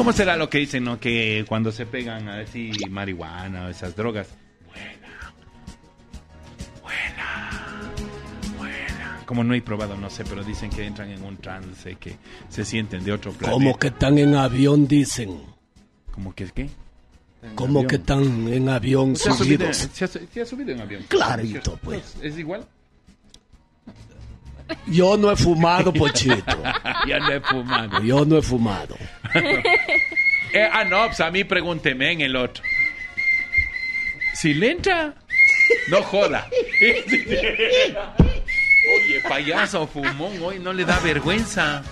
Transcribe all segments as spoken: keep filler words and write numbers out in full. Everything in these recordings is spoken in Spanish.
¿Cómo será lo que dicen, no? Que cuando se pegan así marihuana o esas drogas. Buena. Buena. Buena. Como no he probado, no sé, pero dicen que entran en un trance, que se sienten de otro planeta. Como que están en avión, dicen. ¿Cómo que qué? Como avión. Que están en avión ¿Se subidos. Ha subido, ¿se, ha, ¿Se ha subido en avión? Clarito, pues. ¿Es igual? Yo no he fumado, Pochito. Ya no he fumado. Yo no he fumado. eh, ah, no, pues a mí pregúnteme en el otro. Si le entra, no joda. Oye, payaso fumón, hoy no le da vergüenza.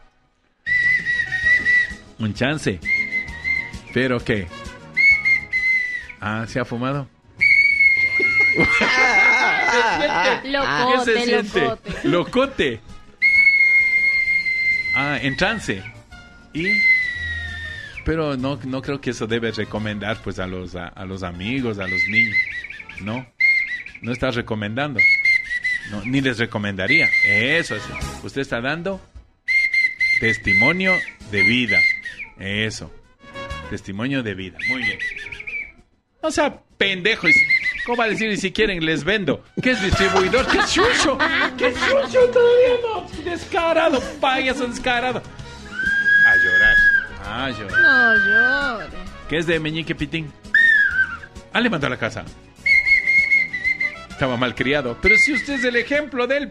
Un chance. ¿Pero qué? Ah, ¿se ha fumado? Locote, ¿Qué se siente? locote. Locote. Ah, en trance. ¿Y? Pero no, no creo que eso debe recomendar pues a los, a, a los amigos, a los niños. No, no estás recomendando. No, ni les recomendaría. Eso sí. Usted está dando testimonio de vida. Eso. Testimonio de vida. Muy bien. O sea, pendejos. ¿Cómo va a decir? Y si quieren, les vendo. ¿Qué es distribuidor? ¡Qué chucho! ¡Qué chucho! Todavía no. Descarado, payaso descarado. A llorar. A llorar. No llore. ¿Qué es de Meñique Pitín? Ah, le mandó a la casa. Estaba mal criado. Pero si usted es el ejemplo de él,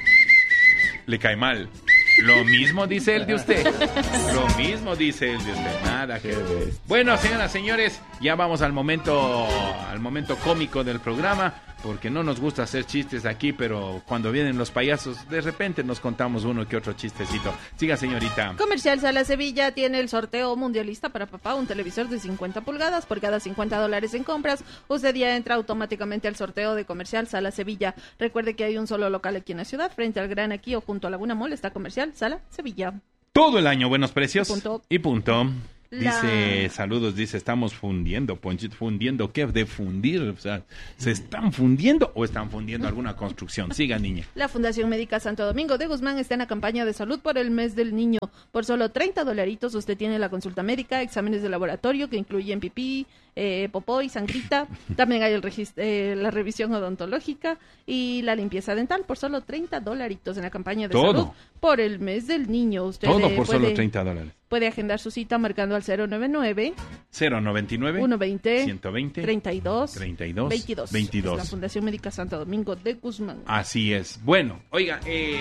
le cae mal. Lo mismo dice él de usted. Lo mismo dice él de usted. Nada que ver. Bueno, señoras, señores, ya vamos al momento, al momento cómico del programa, porque no nos gusta hacer chistes aquí, pero cuando vienen los payasos, de repente nos contamos uno que otro chistecito. Siga, señorita. Comercial Sala Sevilla tiene el sorteo mundialista para papá, un televisor de cincuenta pulgadas por cada cincuenta dólares en compras. Usted ya entra automáticamente al sorteo de Comercial Sala Sevilla. Recuerde que hay un solo local aquí en la ciudad, frente al Gran Aquí o junto a Laguna Mall, está Comercial Sala Sevilla. Todo el año buenos precios. Y punto. Y punto. La... Dice, saludos, dice, estamos fundiendo, Ponchito, fundiendo, ¿qué? De fundir, o sea, ¿se están fundiendo o están fundiendo alguna construcción? Siga, niña. La Fundación Médica Santo Domingo de Guzmán está en la campaña de salud por el mes del niño. Por solo treinta dolaritos usted tiene la consulta médica, exámenes de laboratorio que incluyen pipí, eh, popó y sangrita. También hay el regist- eh, la revisión odontológica y la limpieza dental por solo treinta dolaritos en la campaña de Todo. salud por el mes del niño. Usted Todo eh, por puede, solo treinta dólares. Puede agendar su cita marcando al cero noventa y nueve, cero noventa y nueve, ciento veinte, ciento veinte, treinta y dos, treinta y dos, veintidós. veintidós. Es la Fundación Médica Santo Domingo de Guzmán. Así es. Bueno, oiga,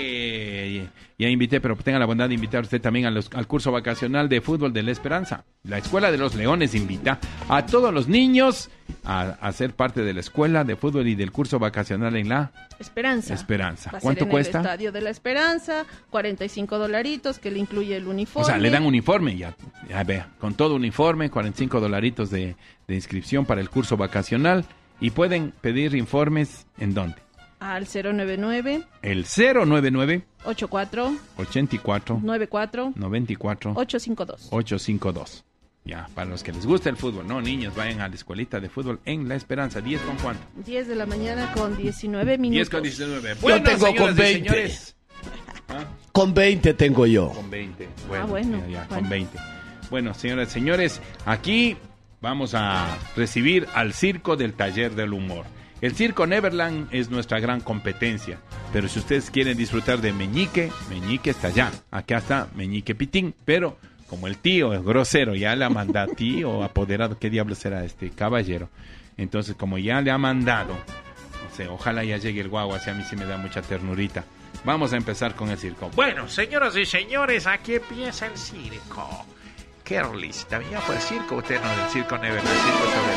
eh, ya invité, pero tenga la bondad de invitar usted también a los, al curso vacacional de fútbol de La Esperanza. La Escuela de los Leones invita a todos los niños a, a ser parte de la Escuela de Fútbol y del curso vacacional en La Esperanza. Esperanza. Va a ¿Cuánto ser en cuesta? el Estadio de La Esperanza, cuarenta y cinco dolaritos, que le incluye el uniforme. O sea, le dan uniforme, ya, ya vea, con todo uniforme, cuarenta y cinco dolaritos de, de inscripción para el curso vacacional y pueden pedir informes ¿en dónde? Al cero noventa y nueve, El cero noventa y nueve, ochenta y cuatro, ochenta y cuatro, noventa y cuatro, noventa y cuatro, ochocientos cincuenta y dos. ochocientos cincuenta y dos. Ya, para los que les gusta el fútbol, no, niños, vayan a la escuelita de fútbol en La Esperanza. ¿diez con cuánto? diez de la mañana con diecinueve minutos. diez con diecinueve. Yo Bueno, tengo señoras con y veinte. señores. ¿Ah? Con veinte tengo yo. Con veinte. Ah, bueno, ya, ya, bueno. con veinte. Bueno, señoras y señores, aquí vamos a recibir al Circo del Taller del Humor. El Circo Neverland es nuestra gran competencia, pero si ustedes quieren disfrutar de Meñique, Meñique está allá. Acá está Meñique Pitín, pero como el tío es grosero, ya le ha mandado tío apoderado, ¿qué diablo será este caballero? Entonces, como ya le ha mandado, no sé, ojalá ya llegue el guagua, así a mí sí me da mucha ternurita. Vamos a empezar con el circo. Bueno, señoras y señores, aquí empieza el circo. Kerlis, también ya fue el circo, usted no, del circo Neverland, el circo sobre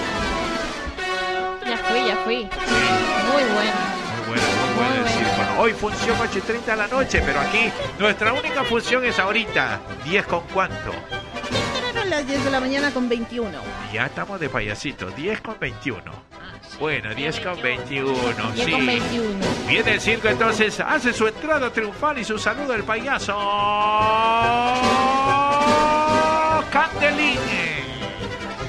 el... Ya fui, ya fui. Sí. Muy bueno. Muy bueno, muy bueno Muy el bueno. circo. ¿No? Hoy función ocho y treinta de la noche, pero aquí nuestra única función es ahorita. ¿diez con cuánto? A las diez de la mañana con veintiuno. Ya estamos de payasito, diez con veintiuno. Bueno, diez con veintiuno, diez sí. con veintiuno. Viene el circo, entonces hace su entrada triunfal y su saludo al payaso Candelín.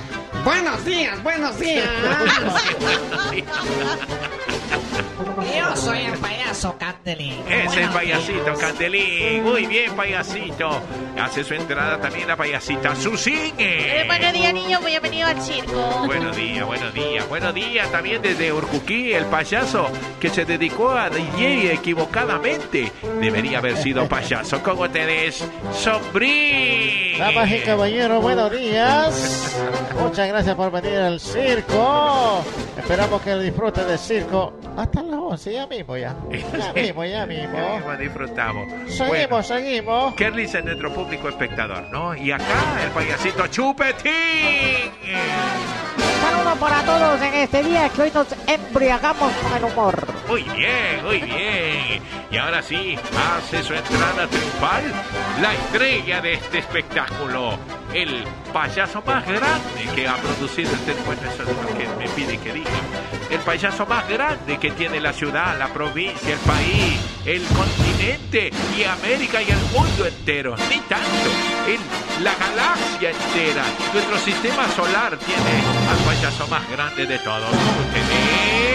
Buenos días, buenos días. Yo Yo soy el payaso Candelín. Es el payasito Candelín. Muy bien, payasito. Hace su entrada también la payasita Susine. Eh, buenos días, niños. Bienvenido al circo. Buenos días, buenos días. Buenos días también desde Urcuquí, el payaso que se dedicó a D J equivocadamente. Debería haber sido payaso con ustedes, Sombrín. Damas y caballeros, buenos días. Muchas gracias por venir al circo. Esperamos que disfruten del circo hasta las once, ya mismo ya. Ya mismo, ya mismo. Ya mismo disfrutamos. Seguimos, Bueno, seguimos. Kerlis es nuestro público espectador, ¿no? Y acá el payasito Chupetín. Un saludo para todos en este día que hoy nos embriagamos con el humor. Muy bien, muy bien. Y ahora sí, hace su entrada triunfal la estrella de este espectáculo. El payaso más grande que ha producido este... Bueno, eso es lo que me pide que diga. El payaso más grande que tiene la ciudad, la provincia, el país, el continente y América y el mundo entero. Ni tanto, en la galaxia entera. Nuestro sistema solar tiene al payaso más grande de todos ustedes.